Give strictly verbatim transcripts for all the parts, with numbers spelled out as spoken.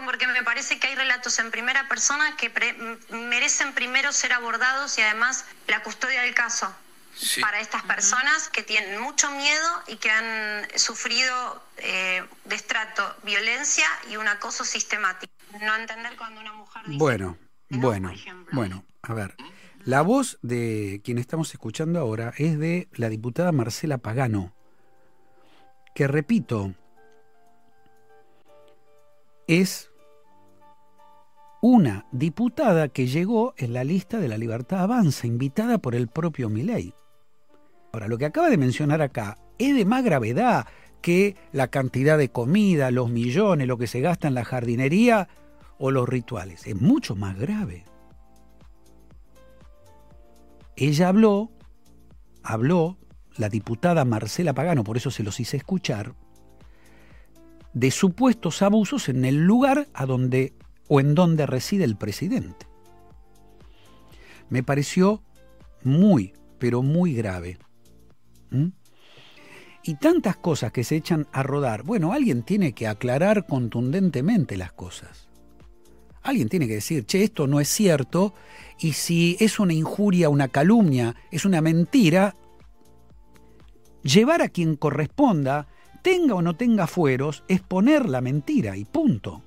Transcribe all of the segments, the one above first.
porque me parece que hay relatos en primera persona que pre- merecen primero ser abordados y además la custodia del caso. Sí. Para estas personas que tienen mucho miedo y que han sufrido eh, destrato, violencia y un acoso sistemático. No entender cuando una mujer dice... Bueno, no, bueno, por ejemplo. bueno, a ver. La voz de quien estamos escuchando ahora es de la diputada Marcela Pagano, que, repito, es una diputada que llegó en la lista de La Libertad Avanza, invitada por el propio Milei. Ahora, lo que acaba de mencionar acá es de más gravedad que la cantidad de comida, los millones, lo que se gasta en la jardinería o los rituales. Es mucho más grave. Ella habló, habló, la diputada Marcela Pagano, por eso se los hice escuchar, de supuestos abusos en el lugar a donde o en donde reside el presidente. Me pareció muy, pero muy grave. ¿Mm? Y tantas cosas que se echan a rodar. Bueno, alguien tiene que aclarar contundentemente las cosas. Alguien tiene que decir, che, esto no es cierto, y si es una injuria, una calumnia, es una mentira, llevar a quien corresponda, tenga o no tenga fueros, exponer la mentira y punto.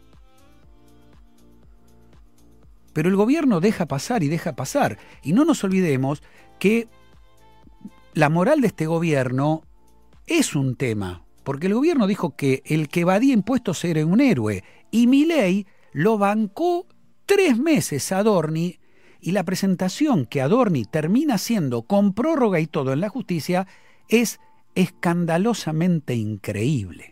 Pero el gobierno deja pasar y deja pasar. Y no nos olvidemos que la moral de este gobierno es un tema, porque el gobierno dijo que el que evadía impuestos era un héroe, y Milei lo bancó tres meses a Adorni, y la presentación que Adorni termina haciendo con prórroga y todo en la justicia es escandalosamente increíble.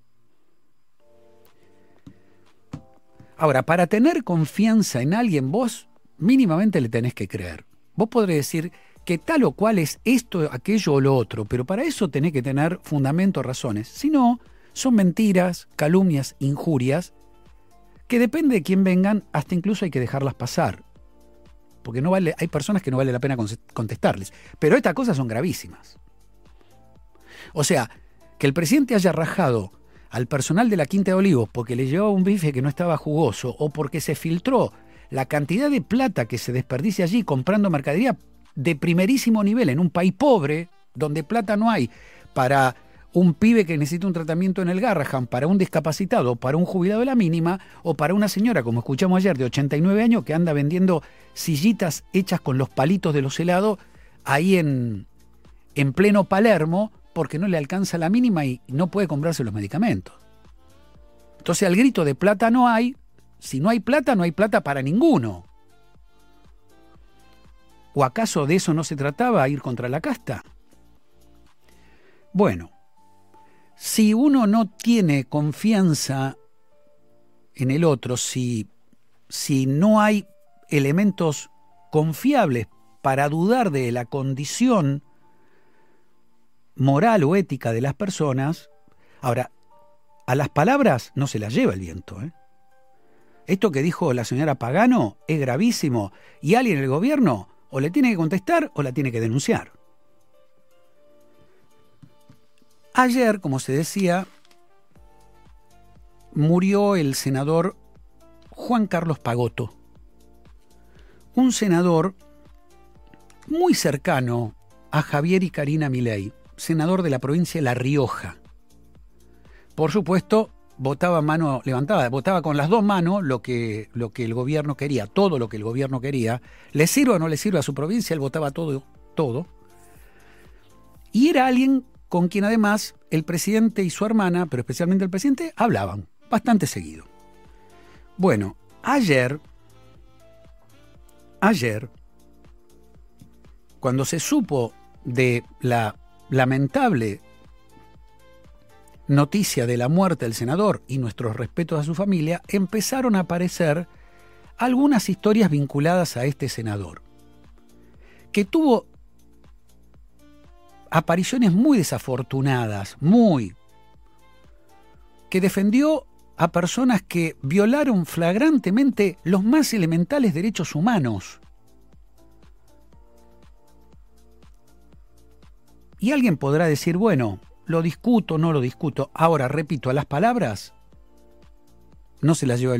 Ahora, para tener confianza en alguien, vos mínimamente le tenés que creer. Vos podrés decir que tal o cual es esto, aquello o lo otro, pero para eso tenés que tener fundamento, razones. Si no, son mentiras, calumnias, injurias, que depende de quién vengan, hasta incluso hay que dejarlas pasar. Porque no vale, hay personas que no vale la pena contestarles. Pero estas cosas son gravísimas. O sea, que el presidente haya rajado al personal de la Quinta de Olivos porque le llevaba un bife que no estaba jugoso, o porque se filtró la cantidad de plata que se desperdicia allí comprando mercadería de primerísimo nivel en un país pobre, donde plata no hay para un pibe que necesita un tratamiento en el Garrahan, para un discapacitado, para un jubilado de la mínima, o para una señora, como escuchamos ayer, de ochenta y nueve años, que anda vendiendo sillitas hechas con los palitos de los helados ahí en, en pleno Palermo, porque no le alcanza la mínima y no puede comprarse los medicamentos. Entonces, al grito de plata no hay, si no hay plata, no hay plata para ninguno. ¿O acaso de eso no se trataba, ir contra la casta? Bueno, si uno no tiene confianza en el otro, si, si no hay elementos confiables para dudar de la condición moral o ética de las personas, ahora, a las palabras no se las lleva el viento, ¿eh? Esto que dijo la señora Pagano es gravísimo, y alguien en el gobierno o le tiene que contestar o la tiene que denunciar. Ayer, como se decía, murió el senador Juan Carlos Pagotto, un senador muy cercano a Javier y Karina Milei, senador de la provincia de La Rioja. Por supuesto, votaba mano levantada, votaba con las dos manos lo que, lo que el gobierno quería, todo lo que el gobierno quería. Le sirva o no le sirva a su provincia, él votaba todo, todo. Y era alguien con quien además el presidente y su hermana, pero especialmente el presidente, hablaban bastante seguido. Bueno, ayer, ayer, cuando se supo de la lamentable noticia de la muerte del senador y nuestros respetos a su familia, empezaron a aparecer algunas historias vinculadas a este senador, que tuvo apariciones muy desafortunadas, muy, que defendió a personas que violaron flagrantemente los más elementales derechos humanos. Y alguien podrá decir, bueno, lo discuto, no lo discuto. Ahora, repito, a las palabras no se las lleva el